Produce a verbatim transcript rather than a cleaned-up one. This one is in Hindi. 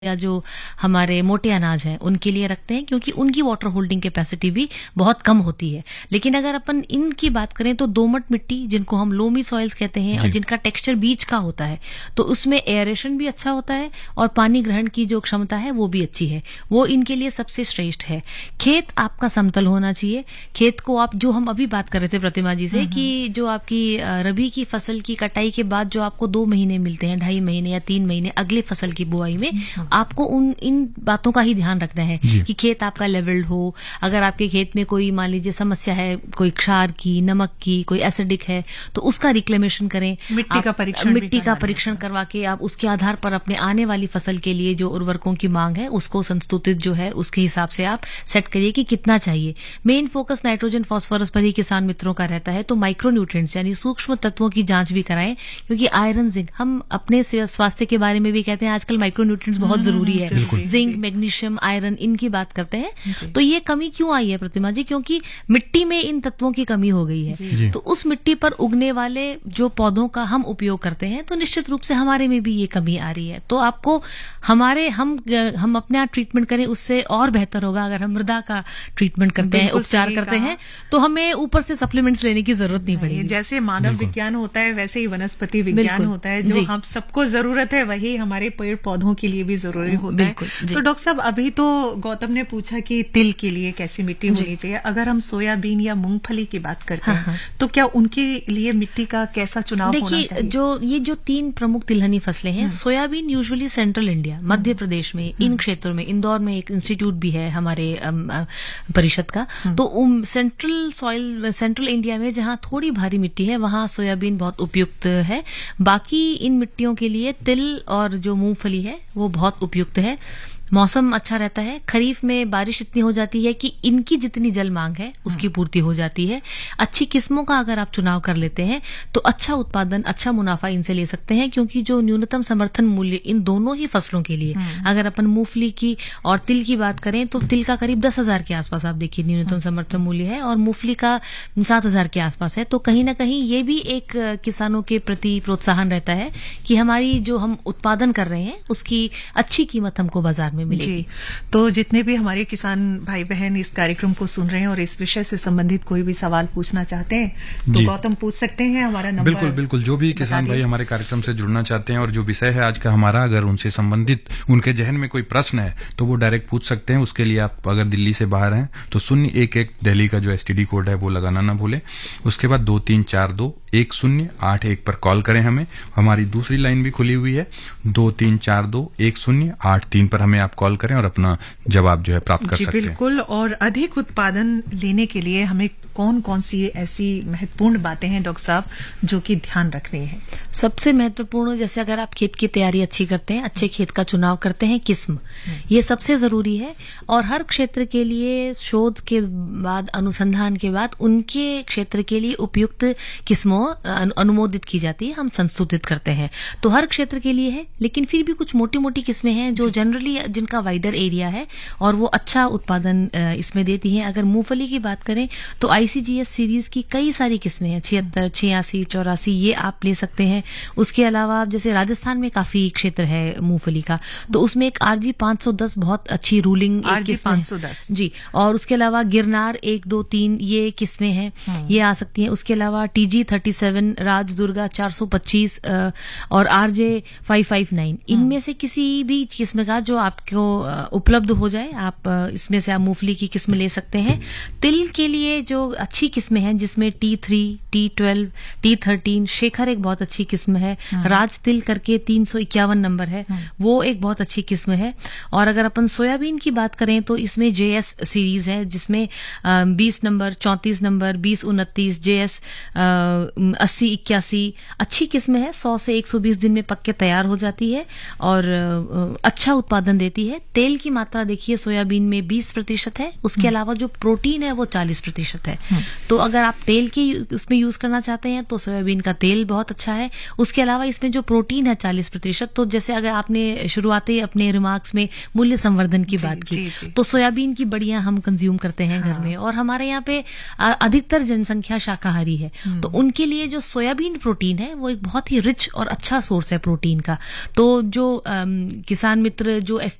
या जो हमारे मोटे अनाज हैं उनके लिए रखते हैं, क्योंकि उनकी वाटर होल्डिंग कैपेसिटी भी बहुत कम होती है। लेकिन अगर अपन इनकी बात करें तो दोमट मिट्टी, जिनको हम लोमी सॉइल्स कहते हैं और जिनका टेक्सचर बीज का होता है, तो उसमें एयरेशन भी अच्छा होता है और पानी ग्रहण की जो क्षमता है वो भी अच्छी है। वो इनके लिए सबसे श्रेष्ठ है। खेत आपका समतल होना चाहिए। खेत को आप, जो हम अभी बात कर रहे थे प्रतिमा जी से, कि जो आपकी रबी की फसल की कटाई के बाद जो आपको दो महीने मिलते हैं, ढाई महीने या तीन महीने अगले फसल की बुआई में, आपको उन इन बातों का ही ध्यान रखना है कि खेत आपका लेवल्ड हो। अगर आपके खेत में कोई मान लीजिए समस्या है, कोई क्षार की, नमक की, कोई एसिडिक है, तो उसका रिक्लेमेशन करें। मिट्टी का परीक्षण मिट्टी का परीक्षण करवा के आप उसके आधार पर अपने आने वाली फसल के लिए जो उर्वरकों की मांग है उसको संस्तुतित जो है उसके हिसाब से आप सेट करिए कि कितना चाहिए। मेन फोकस नाइट्रोजन फॉस्फोरस पर ही किसान मित्रों का रहता है, तो माइक्रो न्यूट्रिएंट्स यानी सूक्ष्म तत्वों की जांच भी कराएं, क्योंकि आयरन, जिंक, हम अपने स्वास्थ्य के बारे में भी कहते हैं आजकल माइक्रो न्यूट्रिएंट्स बहुत जरूरी है। जिंक, मैग्नीशियम, आयरन, इनकी बात करते हैं। तो ये कमी क्यों आई है प्रतिमा जी? क्योंकि मिट्टी में इन तत्वों की कमी हो गई है। तो उस मिट्टी पर उगने वाले जो पौधों का हम उपयोग करते हैं, तो निश्चित रूप से हमारे में भी ये कमी आ रही है। तो आपको हमारे हम हम अपने आप ट्रीटमेंट करें, उससे और बेहतर होगा अगर हम मृदा का ट्रीटमेंट करते हैं, उपचार करते हैं, तो हमें ऊपर से सप्लीमेंट्स लेने की जरूरत नहीं पड़ेगी। जैसे मानव विज्ञान होता है वैसे ही वनस्पति विज्ञान होता है। जो हम सबको जरूरत है वही हमारे पेड़ पौधों के लिए भी जरूरी होता है। तो डॉक्टर साहब, अभी तो गौतम ने पूछा कि तिल के लिए कैसी मिट्टी होनी चाहिए। अगर हम सोयाबीन या मूंगफली की बात करते हैं, तो क्या उनके लिए मिट्टी का कैसा चुनाव होना चाहिए? देखिए, जो ये जो तीन प्रमुख तिलहनी फसलें हैं, soybean usually central India, Madhya Pradesh में इन क्षेत्रों में, इंदौर में एक इंस्टीट्यूट भी है हमारे परिषद का, तो सेंट्रल सॉइल, सेंट्रल इंडिया में जहां थोड़ी भारी मिट्टी है वहां सोयाबीन बहुत उपयुक्त है। बाकी इन मिट्टियों के लिए तिल और जो मूंगफली है वो बहुत उपयुक्त है। मौसम अच्छा रहता है। खरीफ में बारिश इतनी हो जाती है कि इनकी जितनी जल मांग है उसकी पूर्ति हो जाती है। अच्छी किस्मों का अगर आप चुनाव कर लेते हैं तो अच्छा उत्पादन, अच्छा मुनाफा इनसे ले सकते हैं, क्योंकि जो न्यूनतम समर्थन मूल्य इन दोनों ही फसलों के लिए, अगर अपन मूंगफली की और तिल की बात करें तो तिल का करीब दस हजार के आसपास आप देखिए न्यूनतम समर्थन मूल्य है, और मूंगफली का सात हजार के आसपास है। तो कहीं ना कहीं ये भी एक किसानों के प्रति प्रोत्साहन रहता है कि हमारी जो हम उत्पादन कर रहे हैं उसकी अच्छी कीमत हमको बाजार में जी। तो जितने भी हमारे किसान भाई बहन इस कार्यक्रम को सुन रहे हैं और इस विषय से संबंधित कोई भी सवाल पूछना चाहते हैं, तो गौतम पूछ सकते हैं। हमारा नंबर बिल्कुल बिल्कुल जो भी किसान भाई हमारे कार्यक्रम से जुड़ना चाहते हैं और जो विषय है आज का हमारा, अगर उनसे संबंधित उनके जहन में कोई प्रश्न है तो वो डायरेक्ट पूछ सकते हैं। उसके लिए आप अगर दिल्ली से बाहर हैं तो शून्य एक एक दिल्ली का जो एसटीडी कोड है वो लगाना ना भूलें। उसके बाद दो तीन चार दो एक शून्य आठ एक पर कॉल करें हमें। हमारी दूसरी लाइन भी खुली हुई है, दो तीन चार दो एक शून्य आठ तीन पर हमें आप कॉल करें और अपना जवाब जो है प्राप्त कर सकते हैं। बिल्कुल। और अधिक उत्पादन लेने के लिए हमें कौन कौन सी ऐसी महत्वपूर्ण बातें हैं डॉक्टर साहब जो कि ध्यान रखनी है? सबसे महत्वपूर्ण, जैसे अगर आप खेत की तैयारी अच्छी करते हैं, अच्छे खेत का चुनाव करते हैं, किस्म, ये सबसे जरूरी है। और हर क्षेत्र के लिए शोध के बाद, अनुसंधान के बाद उनके क्षेत्र के लिए उपयुक्त किस्मों अनुमोदित की जाती है, हम संस्तुतित करते हैं। तो हर क्षेत्र के लिए है, लेकिन फिर भी कुछ मोटी मोटी किस्में हैं जो जनरली जिनका वाइडर एरिया है और वो अच्छा उत्पादन इसमें देती हैं। अगर मूंगफली की बात करें तो आईसीजीएस सीरीज की कई सारी किस्में हैं, छिहत्तर, छियासी, चौरासी, ये आप ले सकते हैं। उसके अलावा जैसे राजस्थान में काफी क्षेत्र है मूंगफली का, तो उसमें एक आरजी पांच सौ दस बहुत अच्छी रूलिंग किस्म है जी। और उसके अलावा गिरनार एक दो तीन ये किस्में हैं, ये आ सकती हैं। उसके अलावा टीजी थर्टी सेवन, राज दुर्गा चार सौ पच्चीस और आरजे फाइव फाइव नाइन, इनमें से किसी भी किस्म का जो आपको उपलब्ध हो जाए आप इसमें से आप मूंगफली की किस्म ले सकते हैं। तिल के लिए जो अच्छी किस्में हैं जिसमें T three, T twelve, T thirteen, Shekhar एक बहुत अच्छी किस्म है, राज तिल करके तीन सौ इक्यावन नंबर है, वो एक बहुत अच्छी किस्म है। और अगर अपन सोयाबीन की बात करें तो इसमें जेएस सीरीज है जिसमें बीस नंबर, चौंतीस नंबर, बीस उनतीस, जेएस अस्सी इक्यासी अच्छी किस्म है। सौ से एक सौ बीस दिन में पक के तैयार हो जाती है और अच्छा उत्पादन देती है। तेल की मात्रा देखिए सोयाबीन में बीस प्रतिशत है, उसके अलावा जो प्रोटीन है वो चालीस प्रतिशत है। तो अगर आप तेल की उसमें यूज करना चाहते हैं तो सोयाबीन का तेल बहुत अच्छा है। उसके अलावा इसमें जो प्रोटीन है चालीस प्रतिशत, तो जैसे अगर आपने शुरुआती अपने रिमार्क्स में मूल्य संवर्धन की बात की, तो सोयाबीन की बड़ियां हम कंज्यूम करते हैं घर में, और हमारे यहाँ पे अधिकतर जनसंख्या शाकाहारी है, तो उनके लिए जो सोयाबीन प्रोटीन है वो एक बहुत ही रिच और अच्छा सोर्स है प्रोटीन का। तो जो किसान मित्र जो